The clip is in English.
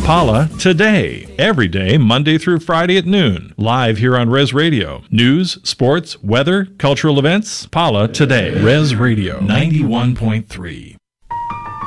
Pala Today, every day, Monday through Friday at noon, live here on Res Radio. News, sports, weather, cultural events, Pala Today. Res Radio 91.3.